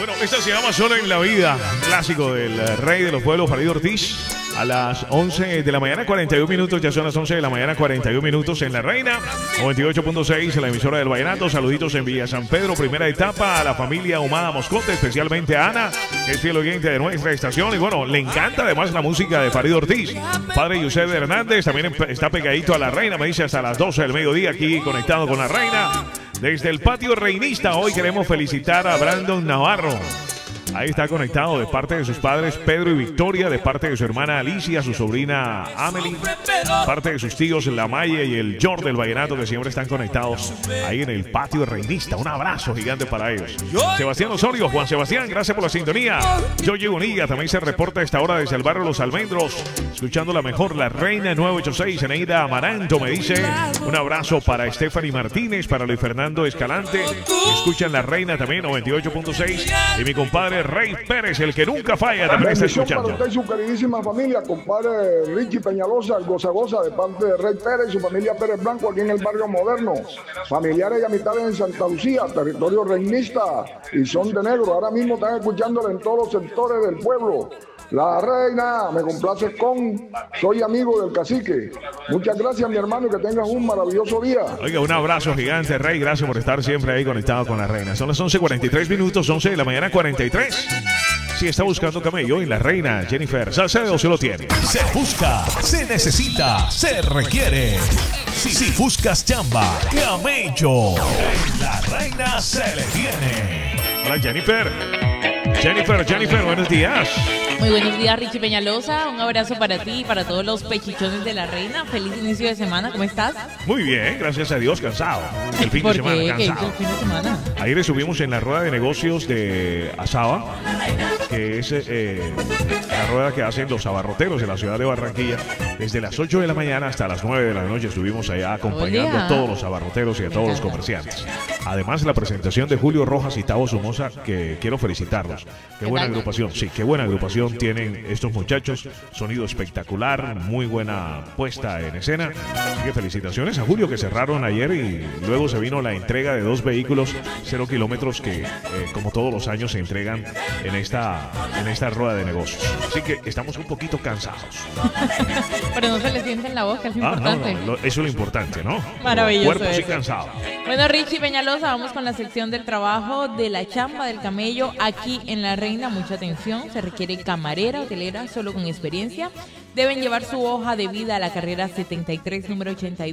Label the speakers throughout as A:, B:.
A: Bueno, esta se llama Solo en la Vida, clásico del rey de los pueblos, Farid Ortiz. A las 11 de la mañana, 41 minutos, ya son las 11 de la mañana, 41 minutos en La Reina, 98.6 en la emisora del Vallenato. Saluditos en Villa San Pedro, primera etapa, a la familia Humada Moscote, especialmente a Ana, que es fiel oyente de nuestra estación. Y bueno, le encanta además la música de Farid Ortiz. Padre Yusef Hernández también está pegadito a La Reina, me dice hasta las 12 del mediodía aquí conectado con La Reina. Desde el patio reinista, hoy queremos felicitar a Brandon Navarro. Ahí está conectado de parte de sus padres Pedro y Victoria, de parte de su hermana Alicia, su sobrina Amelie, parte de sus tíos La Maya y el George del Vallenato, que siempre están conectados ahí en el patio reinista. Un abrazo gigante para ellos. Sebastián Osorio, Juan Sebastián, gracias por la sintonía. Yoyi Bonilla también se reporta a esta hora desde el barrio Los Almendros, escuchando la mejor, La Reina 986. Eneida Amaranto me dice un abrazo para Stephanie Martínez, para Luis Fernando Escalante, escuchan La Reina también 98.6, y mi compadre Rey Pérez, el que nunca falla, también está escuchando.
B: Para usted y su queridísima familia, compadre Richie Peñalosa, el Goza Goza, de parte de Rey Pérez y su familia Pérez Blanco, aquí en el barrio Moderno. Familiares y amistades en Santa Lucía, territorio reinista, y son de negro. Ahora mismo están escuchándola en todos los sectores del pueblo. La Reina, me complace con Soy Amigo del Cacique. Muchas gracias, mi hermano, y que tengas un maravilloso día.
A: Oiga, un abrazo gigante, Rey. Gracias por estar siempre ahí conectado con La Reina. Son las 11:43 minutos, 11 de la mañana, 43. Si está buscando camello en La Reina, Jennifer Salcedo se lo tiene.
C: Se busca, se necesita, se requiere. Si buscas chamba, camello, en La Reina se le tiene.
A: Hola, Jennifer. Jennifer, buenos días.
D: Muy buenos días, Richie Peñalosa. Un abrazo para ti y para todos los pechichones de La Reina. Feliz inicio de semana. ¿Cómo estás?
A: Muy bien, gracias a Dios, cansado. El fin de semana, cansado.
D: ¿Qué hizo el fin de semana?
A: Ayer estuvimos en la rueda de negocios de Asaba, que es la rueda que hacen los abarroteros de la ciudad de Barranquilla. Desde las 8 de la mañana hasta las 9 de la noche estuvimos allá acompañando a todos los abarroteros y a todos los comerciantes. Además, la presentación de Julio Rojas y Tavo Somoza, que quiero felicitarlos. Qué buena agrupación, sí, qué buena agrupación tienen estos muchachos. Sonido espectacular, muy buena puesta en escena. Así que felicitaciones a Julio, que cerraron ayer, y luego se vino la entrega de 2 vehículos 0 kilómetros que, como todos los años, se entregan en esta rueda de negocios. Así que estamos un poquito cansados.
D: Pero no se le siente en la voz, que es importante.
A: No, eso es lo importante, ¿no?
D: Maravilloso.
A: Cuerpo sí cansado.
D: Bueno, Richie Peñalosa, vamos con la sección del trabajo de la chamba del camello aquí en La Reina. Mucha atención, se requiere camarera, hotelera, solo con experiencia. Deben llevar su hoja de vida a la carrera 73, número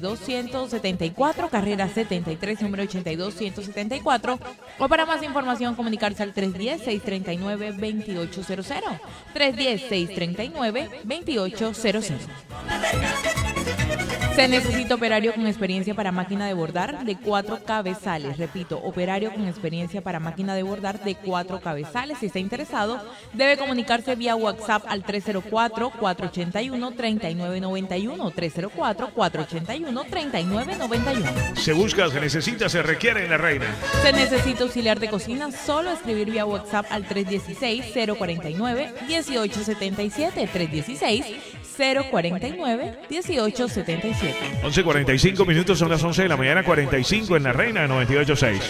D: 82-174, carrera 73, número 82-174, o para más información comunicarse al 310-639-2800, 310-639-2800. Se necesita operario con experiencia para máquina de bordar de 4 cabezales. Repito, operario con experiencia para máquina de bordar de 4 cabezales. Si está interesado, debe comunicarse vía WhatsApp al 304-481-3991. 304-481-3991.
A: Se busca, se necesita, se requiere en La Reina.
D: Se necesita auxiliar de cocina. Solo escribir vía WhatsApp al 316-049-1877. 316-049-1877.
A: 11:45 minutos, son las 11 de la mañana, 45 en La Reina 98.6.